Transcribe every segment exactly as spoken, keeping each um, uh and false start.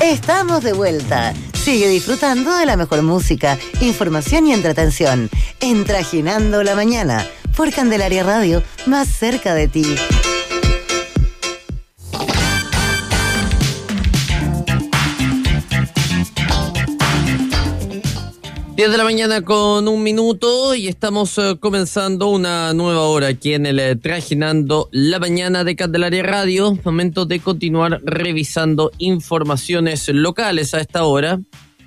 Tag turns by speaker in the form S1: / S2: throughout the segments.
S1: Estamos de vuelta. Sigue disfrutando de la mejor música, información y entretención en Trajinando la Mañana por Candelaria Radio, más cerca de ti.
S2: diez de la mañana con un minuto y estamos uh, comenzando una nueva hora aquí en el eh, Trajinando la Mañana de Candelaria Radio. Momento de continuar revisando informaciones locales a esta hora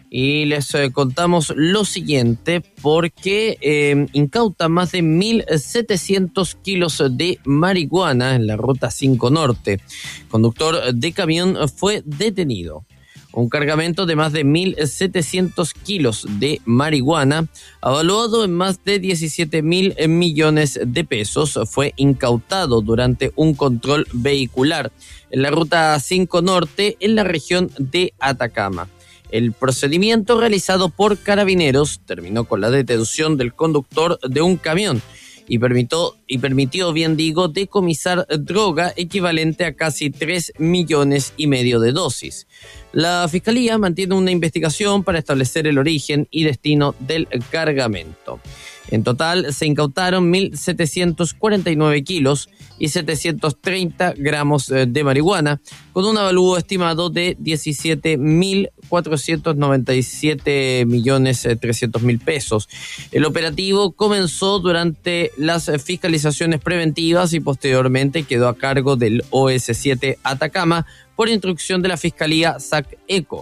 S2: y les eh, contamos lo siguiente porque eh, incauta más de mil setecientos kilos de marihuana en la Ruta cinco Norte. Conductor de camión fue detenido. Un cargamento de más de mil setecientos kilos de marihuana, avaluado en más de diecisiete mil millones de pesos, fue incautado durante un control vehicular en la Ruta cinco Norte en la región de Atacama. El procedimiento realizado por Carabineros terminó con la detención del conductor de un camión y permitió, y permitió, bien digo, decomisar droga equivalente a casi tres millones y medio de dosis. La Fiscalía mantiene una investigación para establecer el origen y destino del cargamento. En total se incautaron mil setecientos cuarenta y nueve kilos y setecientos treinta gramos de marihuana, con un avalúo estimado de diecisiete mil cuatrocientos noventa y siete millones trescientos mil pesos. El operativo comenzó durante las fiscalizaciones preventivas y posteriormente quedó a cargo del O S siete Atacama por instrucción de la Fiscalía SAC-ECO.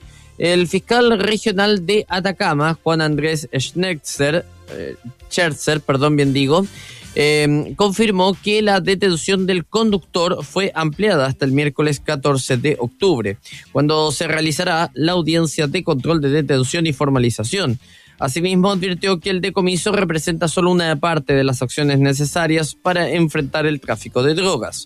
S2: El fiscal regional de Atacama, Juan Andrés Schneitzer, eh, Scherzer, perdón, bien digo, eh, confirmó que la detención del conductor fue ampliada hasta el miércoles catorce de octubre, cuando se realizará la audiencia de control de detención y formalización. Asimismo, advirtió que el decomiso representa solo una parte de las acciones necesarias para enfrentar el tráfico de drogas.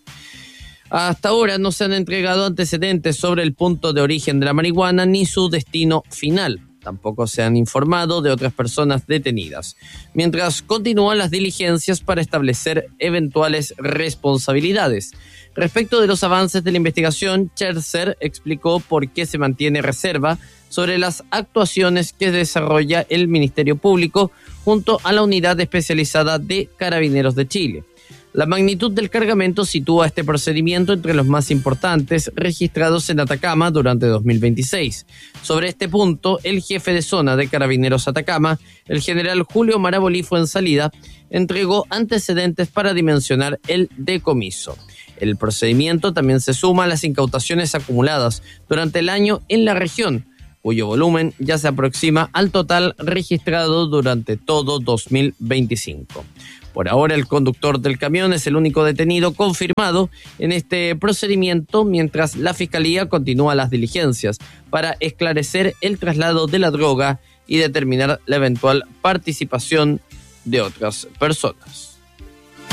S2: Hasta ahora no se han entregado antecedentes sobre el punto de origen de la marihuana ni su destino final. Tampoco se han informado de otras personas detenidas, mientras continúan las diligencias para establecer eventuales responsabilidades. Respecto de los avances de la investigación, Scherzer explicó por qué se mantiene reserva sobre las actuaciones que desarrolla el Ministerio Público junto a la Unidad Especializada de Carabineros de Chile. La magnitud del cargamento sitúa este procedimiento entre los más importantes registrados en Atacama durante dos mil veintiséis. Sobre este punto, el jefe de zona de Carabineros Atacama, el general Julio Marabolí Fuensalida, entregó antecedentes para dimensionar el decomiso. El procedimiento también se suma a las incautaciones acumuladas durante el año en la región, cuyo volumen ya se aproxima al total registrado durante todo dos mil veinticinco. Por ahora, el conductor del camión es el único detenido confirmado en este procedimiento, mientras la Fiscalía continúa las diligencias para esclarecer el traslado de la droga y determinar la eventual participación de otras personas.